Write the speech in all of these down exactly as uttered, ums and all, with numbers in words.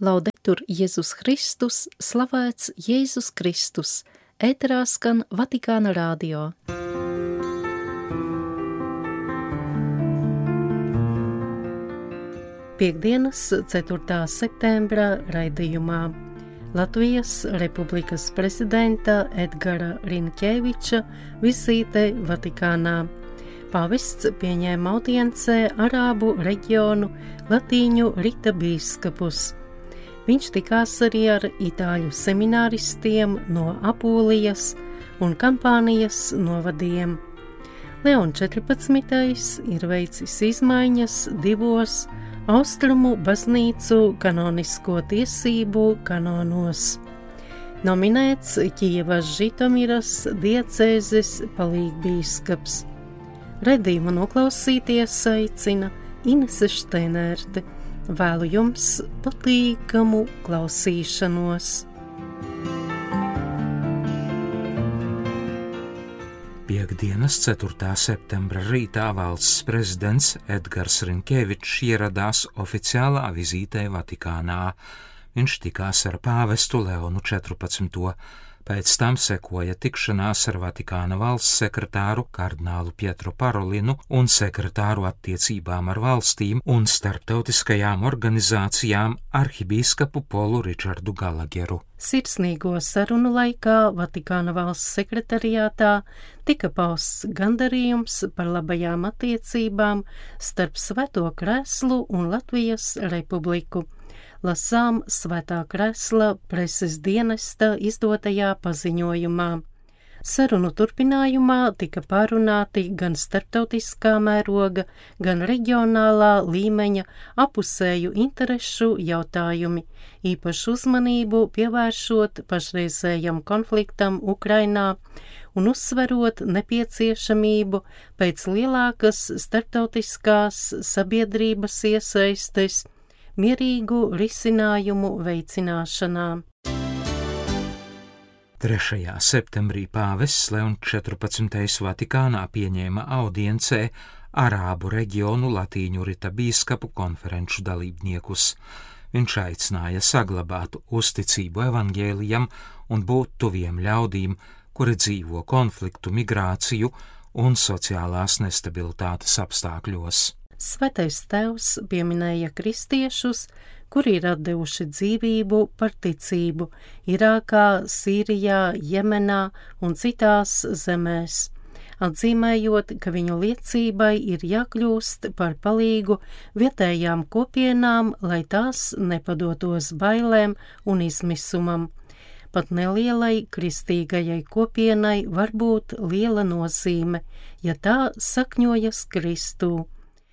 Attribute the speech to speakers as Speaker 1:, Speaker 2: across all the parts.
Speaker 1: Laudetur Jēzus Kristus, slavēts Jēzus Kristus, ēterā skan Vatikāna radio. Piektdienas, ceturtā septembra raidījumā Latvijas Republikas prezidenta Edgara Rinkeviča vizīte Vatikānā. Pāvests pieņēma audiencē Arābu reģionu latīņu rita bīskapus. Viņš tikās arī ar itāļu semināristiem no Apūlijas un Kampānijas novadiem. Leons četrpadsmitais ir veicis izmaiņas divos austrumu baznīcu kanonisko tiesību kanonos. Nominēts Kijevas Žitomiras diecēzes palīgbīskaps. Redījumu noklausīties aicina Inese Šteinerte. Vēlu jums patīkamu klausīšanos.
Speaker 2: Piektdienas, ceturtā septembra rītā valsts prezidents Edgars Rinkevičs ieradās oficiālā vizītē Vatikānā. Viņš tikās ar pāvestu Leonu četrpadsmito. Pēc tam sekoja tikšanās ar Vatikāna valsts sekretāru kardinālu Pietro Parolinu un sekretāru attiecībām ar valstīm un starptautiskajām organizācijām arhibīskapu Polu Ričardu Galageru.
Speaker 1: Sirsnīgo sarunu laikā Vatikāna valsts sekretariātā tika pausts gandarījums par labajām attiecībām starp Svēto Kreslu un Latvijas Republiku. Lasām Svētā Kresla preses dienesta izdotajā paziņojumā. Sarunu turpinājumā tika pārunāti gan starptautiskā mēroga, gan reģionālā līmeņa apusēju interešu jautājumi, īpašu uzmanību pievēršot pašreizējam konfliktam Ukrainā un uzsverot nepieciešamību pēc lielākas starptautiskās sabiedrības iesaistes mierīgu risinājumu veicināšanā.
Speaker 2: trešajā septembrī pāvests Leons četrpadsmitais Vatikānā pieņēma audiencē Arābu reģionu latīņu rita bīskapu konferenču dalībniekus. Viņš aicināja saglabāt uzticību evaņģēlijam un būt tuviem ļaudīm, kuri dzīvo konfliktu, migrāciju un sociālās nestabilitātes apstākļos.
Speaker 1: Svētais Tēvs pieminēja kristiešus, kuri ir atdevuši dzīvību par ticību Irākā, Sīrijā, Jemenā un citās zemēs, atzīmējot, ka viņu liecībai ir jākļūst par palīgu vietējām kopienām, lai tās nepadotos bailēm un izmisumam. Pat nelielai kristīgajai kopienai var būt liela nozīme, ja tā sakņojas Kristū.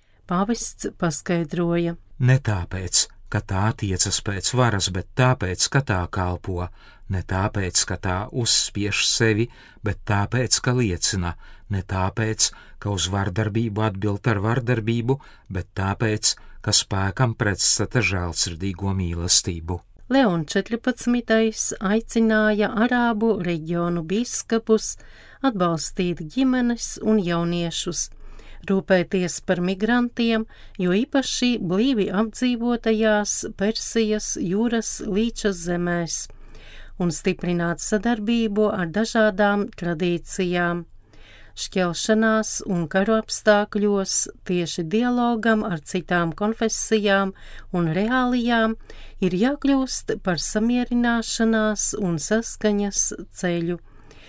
Speaker 1: Pāvests paskaidroja.
Speaker 2: Ne tāpēc, ka tā tiecas pēc varas, bet tāpēc, ka tā kalpo, ne tāpēc, ka tā uzspiež sevi, bet tāpēc, ka liecina, ne tāpēc, ka uz vardarbību atbild ar vardarbību, bet tāpēc, ka spēkam pretstata žēlsirdīgo mīlestību.
Speaker 1: Leons četrpadsmitais aicināja Arābu reģionu bīskapus atbalstīt ģimenes un jauniešus, rūpēties par migrantiem, jo īpaši blīvi apdzīvotajās Persijas jūras līča zemēs, un stiprināt sadarbību ar dažādām tradīcijām. Šķelšanās un karu apstākļos tieši dialogam ar citām konfesijām un reālijām ir jākļūst par samierināšanās un saskaņas ceļu.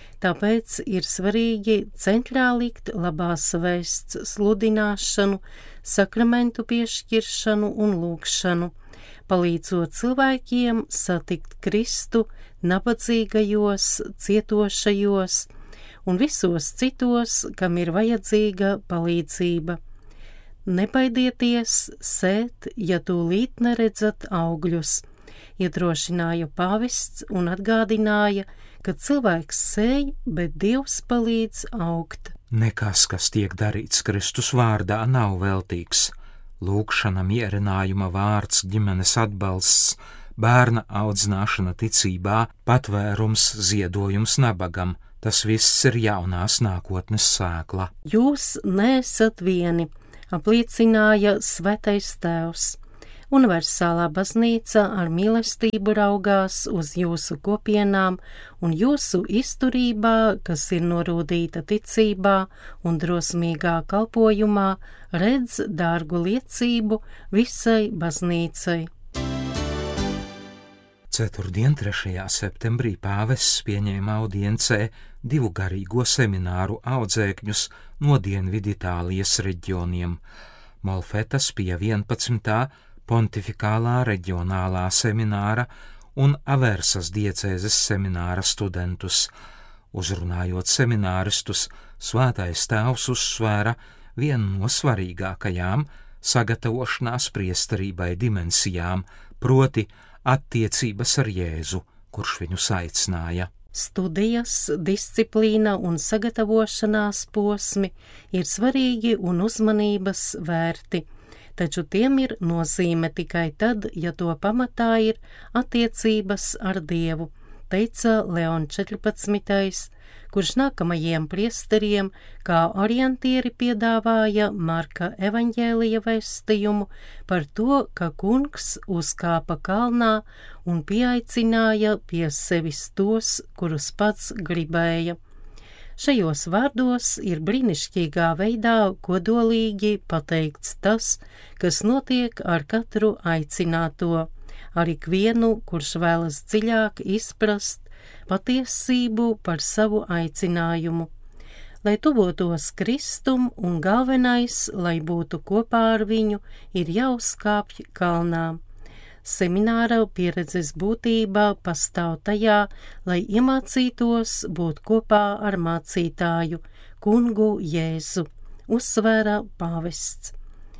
Speaker 1: Tāpēc ir svarīgi centrā likt labās vēsts sludināšanu, sakramentu piešķiršanu un lūgšanu, palīdzot cilvēkiem satikt Kristu nabadzīgajos, cietošajos un visos citos, kam ir vajadzīga palīdzība. Nebaidieties sēt, ja tūlīt neredzat augļus, iedrošināja pāvests un atgādināja, ka cilvēks sēj, bet Dievs palīdz augt.
Speaker 2: Nekas, kas tiek darīts Kristus vārdā, nav veltīgs. Lūgšana, mierinājuma vārds, ģimenes atbalsts, bērna audzināšana ticībā, patvērums, ziedojums nabagam. Tas viss ir jaunās nākotnes sēkla.
Speaker 1: Jūs neesat vieni, apliecināja Svētais Tēvs. Universālā baznīca ar mīlestību raugās uz jūsu kopienām un jūsu izturībā, kas ir norūdīta ticībā un drosmīgā kalpojumā, redz dārgu liecību visai baznīcai.
Speaker 2: Ceturtdien, trešajā septembrī pāvests pieņēma audiencē divu garīgo semināru audzēkņus no Dienviditālijas reģioniem – Molfetas pie vienpadsmitā Pontifikālā reģionālā semināra un Aversas diecēzes semināra studentus. Uzrunājot semināristus, Svētais Tēvs uzsvēra vienu no svarīgākajām sagatavošanās priesterībai dimensijām, proti attiecības ar Jēzu, kurš viņus aicināja.
Speaker 1: Studijas, disciplīna un sagatavošanās posmi ir svarīgi un uzmanības vērti, taču tiem ir nozīme tikai tad, ja to pamatā ir attiecības ar Dievu, teica Leon četrpadsmitais, kurš nākamajiem priesteriem kā orientieri piedāvāja Marka evaņģēlija vēstījumu par to, ka kungs uzkāpa kalnā un pieaicināja pie sevis tos, kurus pats gribēja. Šajos vārdos ir brīnišķīgā veidā kodolīgi pateikts tas, kas notiek ar katru aicināto, ar ikvienu, kurš vēlas dziļāk izprast patiesību par savu aicinājumu. Lai tuvotos Kristum un galvenais, lai būtu kopā ar viņu, ir jāuzkāpj kalnā. Semināra pieredzes būtība pastāv tajā, lai iemācītos būt kopā ar mācītāju, kungu Jēzu, uzsvēra pāvests.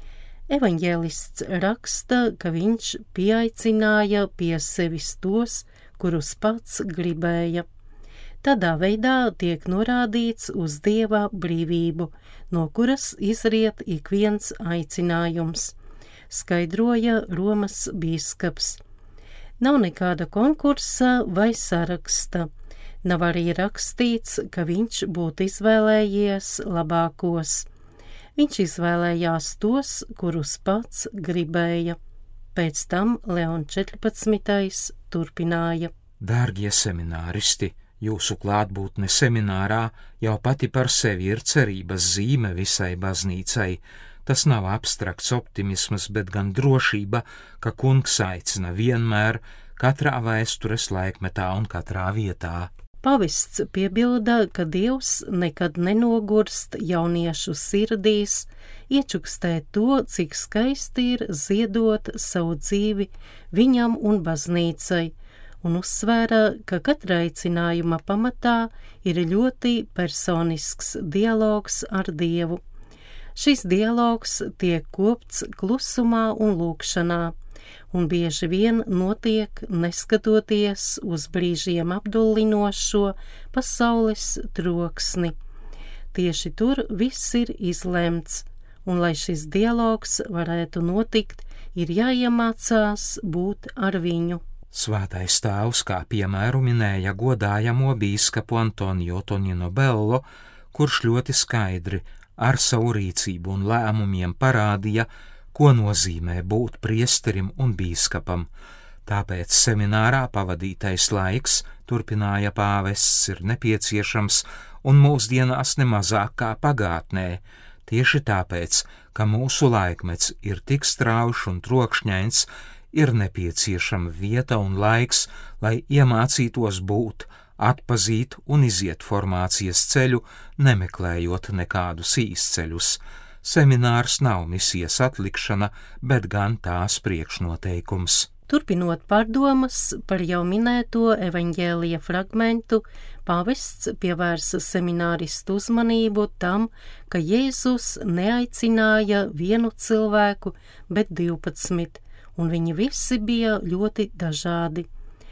Speaker 1: Evaņģēlists raksta, ka viņš pieaicināja pie sevis tos, kurus pats gribēja. Tādā veidā tiek norādīts uz Dieva brīvību, no kuras izriet ik viens aicinājums, skaidroja Romas bīskaps. Nav nekāda konkursa vai saraksta, nav arī rakstīts, ka viņš būtu izvēlējies labākos. Viņš izvēlējās tos, kurus pats gribēja. Pēc tam Leon četrpadsmitais turpināja.
Speaker 2: Dārgie semināristi, jūsu klātbūtne seminārā jau pati par sevi ir cerības zīme visai baznīcai. Tas nav abstrakts optimisms, bet gan drošība, ka kungs aicina vienmēr, katrā vēstures laikmetā un katrā vietā.
Speaker 1: Pavests piebilda, ka Dievs nekad nenogurst jauniešu sirdīs, iečukstēt to, cik skaisti ir ziedot savu dzīvi viņam un baznīcai, un uzsvēra, ka katra aicinājuma pamatā ir ļoti personisks dialogs ar Dievu. Šis dialogs tiek kopts klusumā un lūgšanā, un bieži vien notiek neskatoties uz brīžiem apdullinošo pasaules troksni. Tieši tur viss ir izlemts, un lai šis dialogs varētu notikt, ir jāiemācās būt ar viņu.
Speaker 2: Svētais Tēvs kā piemēru minēja godājamo bīskapu Antonio Tonino Bello, kurš ļoti skaidri ar savu rīcību un lēmumiem parādīja, ko nozīmē būt priesterim un bīskapam. Tāpēc seminārā pavadītais laiks, turpināja pāvests, ir nepieciešams un mūsdienās nemazāk kā pagātnē, tieši tāpēc, ka mūsu laikmets ir tik straušs un trokšņains, ir nepieciešama vieta un laiks, lai iemācītos būt, atpazīt un iziet formācijas ceļu, nemeklējot nekādus īsceļus. Seminārs nav misijas atlikšana, bet gan tās priekšnoteikums.
Speaker 1: Turpinot pārdomas par jau minēto evaņģēlija fragmentu, pāvests pievērsa semināristu uzmanību tam, ka Jēzus neaicināja vienu cilvēku, bet divpadsmit, un viņi visi bija ļoti dažādi.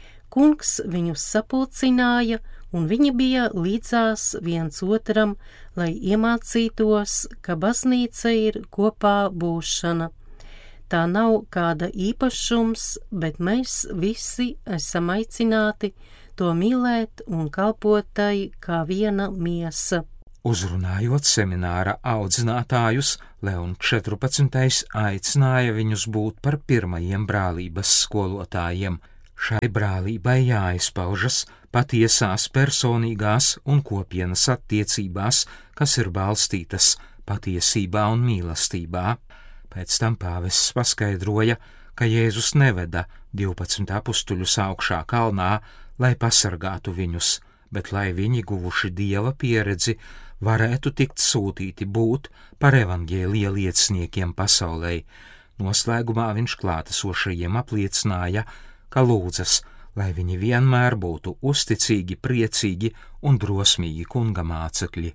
Speaker 1: Kungs viņus sapulcināja, un viņi bija līdzās viens otram, lai iemācītos, ka baznīca ir kopā būšana. Tā nav kāda īpašums, bet mēs visi esam aicināti to mīlēt un kalpot tai kā viena miesa.
Speaker 2: Uzrunājot semināra audzinātājus, Leons četrpadsmitais aicināja viņus būt par pirmajiem brālības skolotājiem. Šai brālībai jāizpaužas patiesās personīgās un kopienas attiecībās, kas ir balstītas patiesībā un mīlestībā. Pēc tam pāvests paskaidroja, ka Jēzus neveda divpadsmit apustuļus augšā kalnā, lai pasargātu viņus, bet lai viņi, guvuši Dieva pieredzi, varētu tikt sūtīti būt par evaņģēlija lieciniekiem pasaulē. Noslēgumā viņš klātesošajiem apliecināja, ka lūdzas, lai viņi vienmēr būtu uzticīgi, priecīgi un drosmīgi kunga mācekļi.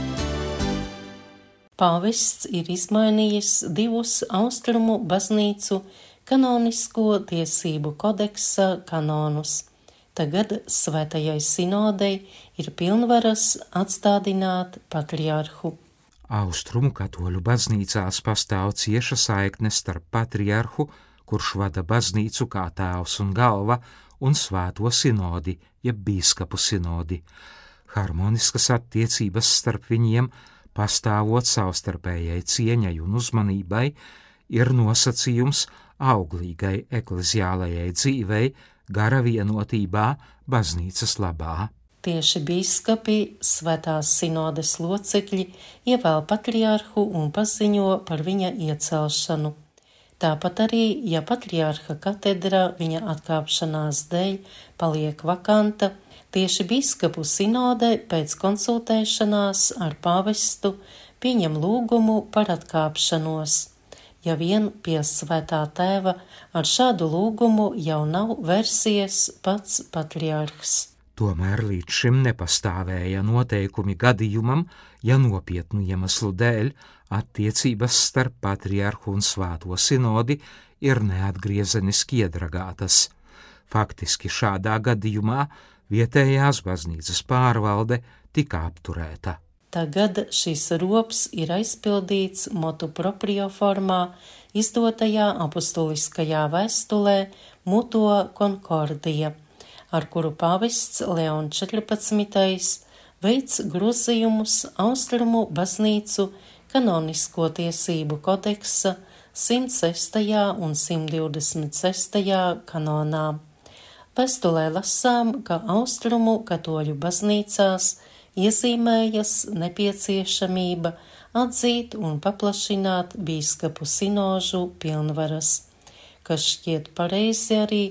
Speaker 1: Pāvests ir izmainījis divus austrumu baznīcu kanonisko tiesību kodeksa kanonus. Tagad Svētajai sinodei ir pilnvaras atstādināt patriarhu.
Speaker 2: Austrumu katoļu baznīcās pastāv cieša saikne starp patriarhu, kurš vada baznīcu kā tēvs un galva, un svēto sinodi, jeb bīskapu sinodi. Harmoniskas attiecības starp viņiem, pastāvot savstarpējai cieņai un uzmanībai, ir nosacījums auglīgai ekleziālajai dzīvei, gara vienotībā, baznīcas labā.
Speaker 1: Tieši bīskapi, svētās sinodes locekļi, ievēl patriarhu un paziņo par viņa iecelšanu. Tāpat arī, ja patriarha katedra viņa atkāpšanās dēļ paliek vakanta, tieši bīskapu sinode pēc konsultēšanās ar pāvestu pieņem lūgumu par atkāpšanos. Ja vien pie svētā tēva ar šādu lūgumu jau nav versies pats patriarhs.
Speaker 2: Tomēr līdz šim nepastāvēja noteikumi gadījumam, ja nopietnu iemeslu dēļ attiecības starp patriarhu un svēto sinodi ir neatgriezeniski iedragātas. Faktiski šādā gadījumā vietējās baznīcas pārvalde tika apturēta.
Speaker 1: Tagad šis rops ir aizpildīts motu proprio formā, izdotajā apustuliskajā vēstulē Muto Concordia, ar kuru pāvests Leons četrpadsmitais veic grozījumus austrumu baznīcu kanonisko tiesību kodeksa simt sestajā un simt divdesmit sestajā kanonā. Vēstulē lasām, ka austrumu katoļu baznīcās iezīmējas nepieciešamība atzīt un paplašināt bīskapu sinožu pilnvaras, kas šķiet pareizi arī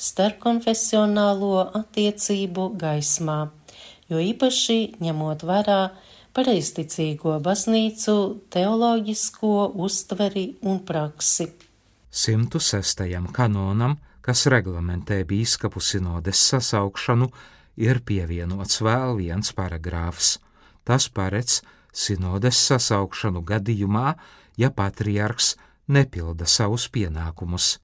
Speaker 1: starpkonfesionālo attiecību gaismā, jo īpaši ņemot vērā pareizticīgo baznīcu teoloģisko uztveri un praksi.
Speaker 2: simt sestajam kanonam, kas reglamentē bīskapu sinodes sasaukšanu, ir pievienots vēl viens paragrāfs. Tas paredz sinodes sasaukšanu gadījumā, ja patriarhs nepilda savus pienākumus.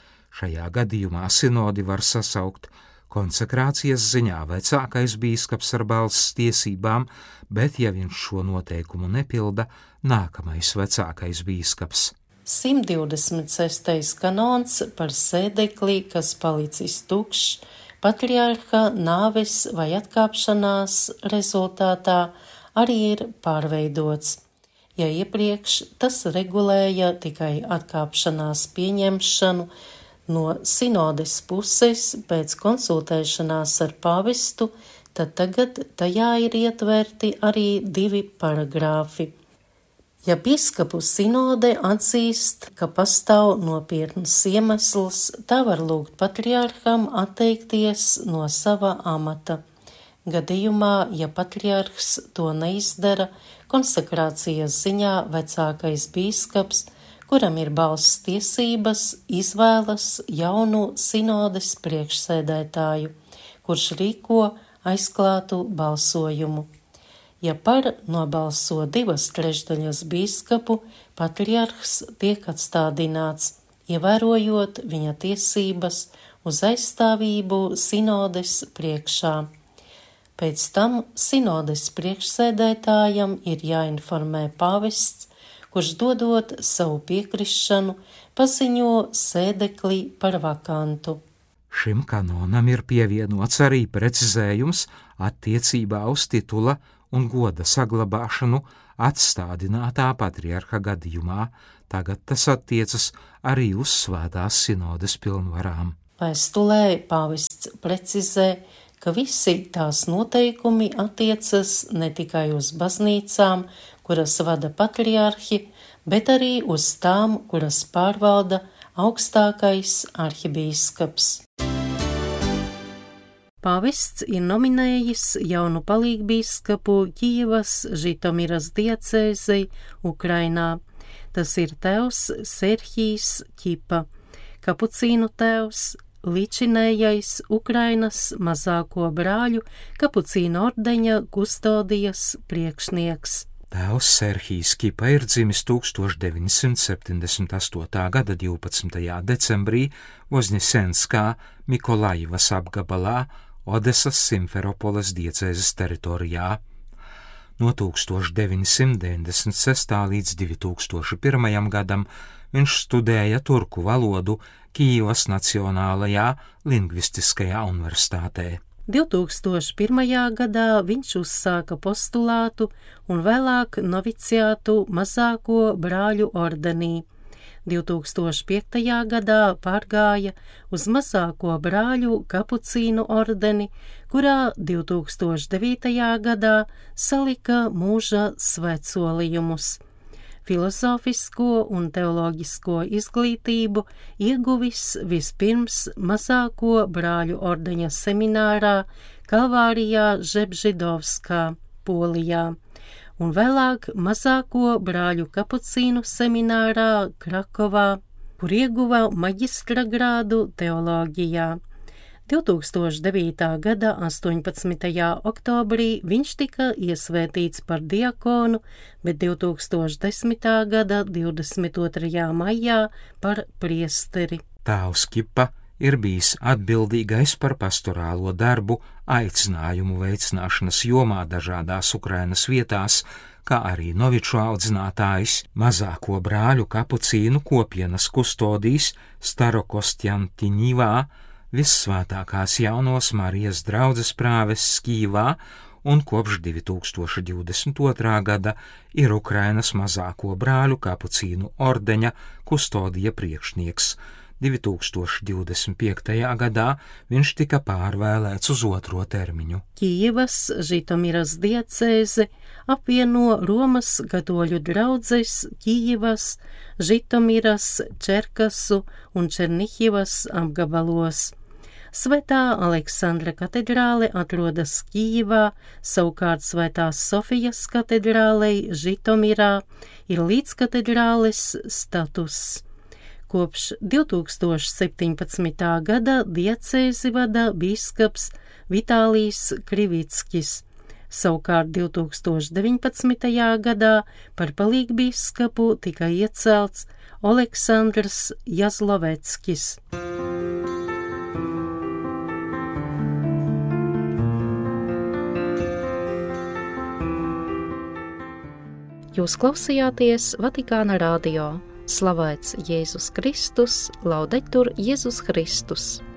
Speaker 2: Šajā gadījumā sinodi var sasaukt konsekrācijas ziņā vecākais bīskaps ar balss tiesībām, bet, ja viņš šo noteikumu nepilda, nākamais vecākais bīskaps.
Speaker 1: simt divdesmit sestais kanons par sēdeklī, kas palicis tukšs, patriarha nāves vai atkāpšanās rezultātā arī ir pārveidots. Ja iepriekš tas regulēja tikai atkāpšanās pieņemšanu no sinodes puses pēc konsultēšanās ar pāvestu, tad tagad tajā ir ietverti arī divi paragrāfi. Ja bīskapu sinode atzīst, ka pastāv nopietns iemesls, tā var lūgt patriarham atteikties no sava amata. Gadījumā, ja patriarhs to neizdara, konsekrācijas ziņā vecākais bīskaps, kuram ir balss tiesības, izvēlas jaunu sinodes priekšsēdētāju, kurš rīko aizklātu balsojumu. Ja par nobalso divas trešdaļas bīskapu, patriarhs tiek atstādināts, ievērojot viņa tiesības uz aizstāvību sinodes priekšā. Pēc tam sinodes priekšsēdētājam ir jāinformē pāvests, kurš dodot savu piekrišanu, paziņo sēdekli par vakantu.
Speaker 2: Šim kanonam ir pievienots arī precizējums attiecībā uz titula un goda saglabāšanu atstādinātā patriarha gadījumā, tagad tas attiecas arī uz svētās sinodes pilnvarām.
Speaker 1: Vēstulē pāvests precizē, ka visi tās noteikumi attiecas ne tikai uz baznīcām, kuras vada patriarhi, bet arī uz tām, kuras pārvalda augstākais arhibīskaps. Pāvests ir nominējis jaunu palīgbīskapu Kijevas Žitomiras diecēzei Ukrainā. Tas ir tēvs Serhijs Ķipa, kapucīnu tēvs, līdzinējais Ukrainas mazāko brāļu kapucīnu ordeņa kustodijas priekšnieks.
Speaker 2: Tēvs Serhijs Ķipa ir dzimis tūkstoš deviņi simti septiņdesmit astotā gada divpadsmitajā decembrī Vozņesenskā Mikolajivas apgabalā Odesas Simferopoles diecēzes teritorijā. No tūkstoš deviņi simti deviņdesmit sestā līdz divi tūkstoši pirmajam gadam viņš studēja turku valodu Kijevas Nacionālajā lingvistiskajā universitātē.
Speaker 1: divi tūkstoši pirmajā gadā viņš uzsāka postulātu un vēlāk noviciātu mazāko brāļu ordenī. divi tūkstoši piektajā gadā pārgāja uz mazāko brāļu kapucīnu ordeni, kurā divi tūkstoši devītajā gadā salika mūža svētsolījumus. Filozofisko un teoloģisko izglītību ieguvis vispirms mazāko brāļu ordeņa seminārā Kalvārijā Žebžidovskā, Polijā, un vēlāk mazāko brāļu kapucīnu seminārā Krakovā, kur ieguva maģistra grādu teoloģijā. divi tūkstoši devītā gada astoņpadsmitajā oktobrī viņš tika iesvētīts par diakonu, bet divi tūkstoši desmitā gada divdesmit otrajā maijā par priesteri.
Speaker 2: Tēvs Ķipa ir bijis atbildīgais par pastorālo darbu aicinājumu veicināšanas jomā dažādās Ukrainas vietās, kā arī noviču audzinātājs, mazāko brāļu kapucīnu kopienas kustodijs Starokostjantinivā, Vissvētākās Jaunos Marijas draudzes prāvests Kijevā un kopš divi tūkstoši divdesmit otrā gada ir Ukrainas mazāko brāļu kapucīnu ordeņa kustodija priekšnieks. divi tūkstoši divdesmit piektajā gadā viņš tika pārvēlēts uz otro termiņu.
Speaker 1: Kijevas Žitomiras diecēze apvieno Romas katoļu draudzes Kijevas, Žitomiras, Čerkasu un Černihivas apgabalos. Svētā Aleksandra katedrāle atrodas Kijevā, savukārt Svētās Sofijas katedrālei Žitomirā ir līdzkatedrāles status. Kopš divi tūkstoši septiņpadsmitā gada diecēzi vada bīskaps Vitālijs Krivickis. Savukārt divi tūkstoši deviņpadsmitajā gadā par palīgbīskapu tika iecelts Oleksandrs Jazloveckis. Jūs klausījāties Vatikāna radio. Slavēts Jēzus Kristus, laudetur Jēzus Kristus.